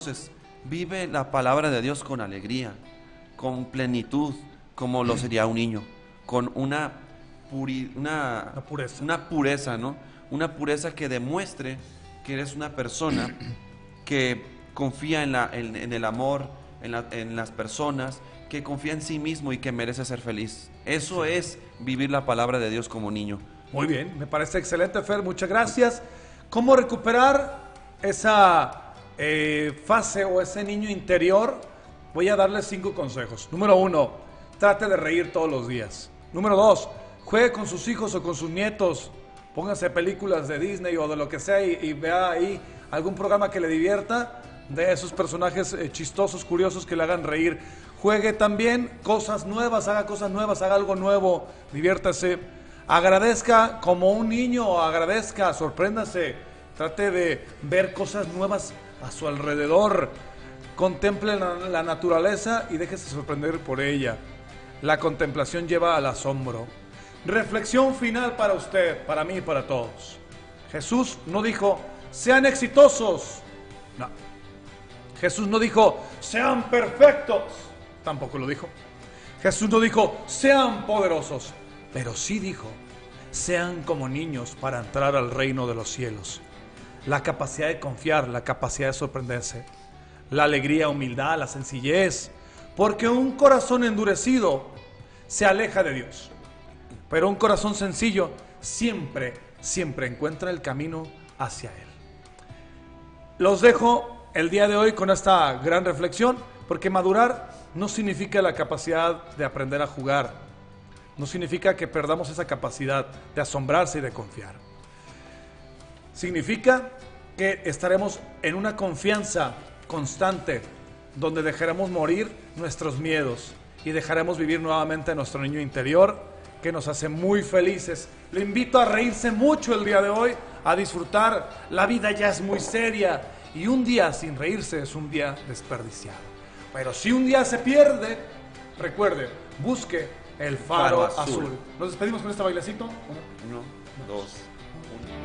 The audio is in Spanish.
Entonces, vive la palabra de Dios con alegría, con plenitud, como lo sería un niño, con Una pureza. una pureza, ¿no? Una pureza que demuestre que eres una persona que confía en el amor, en las personas, que confía en sí mismo y que merece ser feliz. Eso es vivir la palabra de Dios como niño. Muy bien, me parece excelente, Fer, muchas gracias. ¿Cómo recuperar esa fase o ese niño interior? Voy a darles 5 consejos. Número 1, trate de reír todos los días. Número 2, juegue con sus hijos o con sus nietos. Póngase películas de Disney o de lo que sea y vea ahí algún programa que le divierta, de esos personajes chistosos, curiosos, que le hagan reír. Juegue también cosas nuevas, haga algo nuevo, diviértase. Agradezca como un niño, agradezca, sorpréndase. Trate de ver cosas nuevas a su alrededor. Contemple la naturaleza y déjese sorprender por ella. La contemplación lleva al asombro. Reflexión final para usted, para mí y para todos. Jesús no dijo, sean exitosos. No. Jesús no dijo, sean perfectos. Tampoco lo dijo. Jesús no dijo, sean poderosos. Pero sí dijo, sean como niños para entrar al reino de los cielos. La capacidad de confiar, la capacidad de sorprenderse, la alegría, humildad, la sencillez. Porque un corazón endurecido se aleja de Dios. Pero un corazón sencillo siempre encuentra el camino hacia Él. Los dejo el día de hoy con esta gran reflexión, porque madurar no significa la capacidad de aprender a jugar. No significa que perdamos esa capacidad de asombrarse y de confiar. Significa que estaremos en una confianza constante, donde dejaremos morir nuestros miedos y dejaremos vivir nuevamente nuestro niño interior, que nos hace muy felices. Le invito a reírse mucho el día de hoy, a disfrutar. La vida ya es muy seria y un día sin reírse es un día desperdiciado. Pero si un día se pierde, recuerde, busque el faro azul. Nos despedimos con este bailecito. 1, 2, 1.